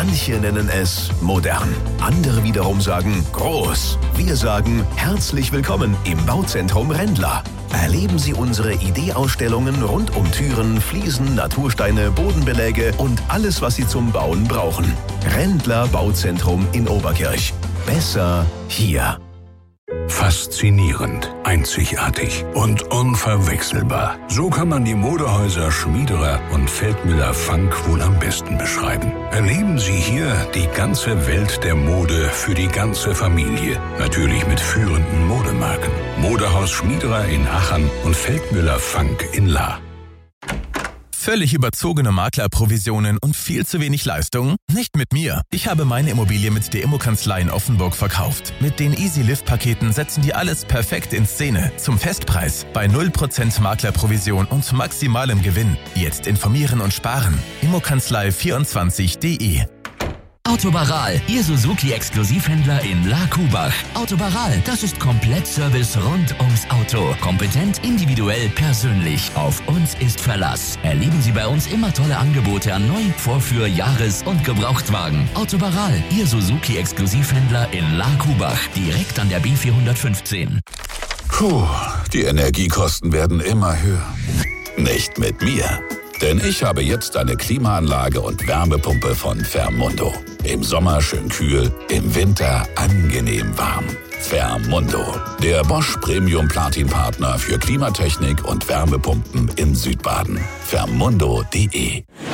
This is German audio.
Manche nennen es modern, andere wiederum sagen groß. Wir sagen herzlich willkommen im Bauzentrum Rendler. Erleben Sie unsere Ideeausstellungen rund um Türen, Fliesen, Natursteine, Bodenbeläge und alles, was Sie zum Bauen brauchen. Rendler Bauzentrum in Oberkirch. Besser hier. Faszinierend, einzigartig und unverwechselbar. So kann man die Modehäuser Schmiederer und Feldmüller Funk wohl am besten beschreiben. Erleben Sie hier die ganze Welt der Mode für die ganze Familie. Natürlich mit führenden Modemarken. Modehaus Schmiederer in Aachen und Feldmüller Funk in Lahr. Völlig überzogene Maklerprovisionen und viel zu wenig Leistung? Nicht mit mir. Ich habe meine Immobilie mit der Immokanzlei in Offenburg verkauft. Mit den Easy-Lift-Paketen setzen die alles perfekt in Szene. Zum Festpreis. Bei 0% Maklerprovision und maximalem Gewinn. Jetzt informieren und sparen. Immokanzlei24.de. Autobaral, Ihr Suzuki-Exklusivhändler in La Kubach. Autobaral, das ist Komplettservice rund ums Auto. Kompetent, individuell, persönlich. Auf uns ist Verlass. Erleben Sie bei uns immer tolle Angebote an Neu-, Vorführ-, Jahres- und Gebrauchtwagen. Autobaral, Ihr Suzuki-Exklusivhändler in La Kubach. Direkt an der B415. Puh, die Energiekosten werden immer höher. Nicht mit mir. Denn ich habe jetzt eine Klimaanlage und Wärmepumpe von Fermundo. Im Sommer schön kühl, im Winter angenehm warm. Fermundo, der Bosch Premium Platin Partner für Klimatechnik und Wärmepumpen in Südbaden. Fermundo.de